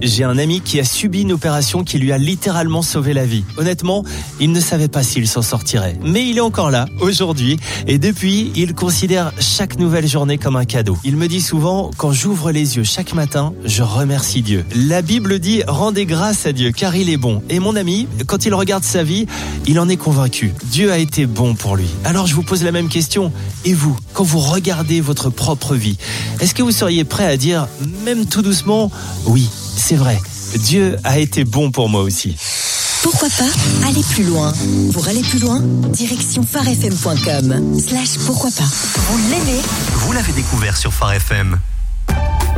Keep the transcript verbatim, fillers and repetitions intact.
J'ai un ami qui a subi une opération qui lui a littéralement sauvé la vie. Honnêtement, il ne savait pas s'il s'en sortirait. Mais il est encore là, aujourd'hui. Et depuis, il considère chaque nouvelle journée comme un cadeau. Il me dit souvent, quand j'ouvre les yeux chaque matin, je remercie Dieu. La Bible dit, rendez grâce à Dieu, car il est bon. Et mon ami, quand il regarde sa vie, il en est convaincu. Dieu a été bon pour lui. Alors je vous pose la même question. Et vous, quand vous regardez votre propre vie, est-ce que vous seriez prêt à dire, même tout doucement, oui, c'est vrai, Dieu a été bon pour moi aussi. Pourquoi pas aller plus loin? Pour aller plus loin, direction pharefm point com slash pourquoi pas. Vous l'aimez? Vous l'avez découvert sur Phare F M.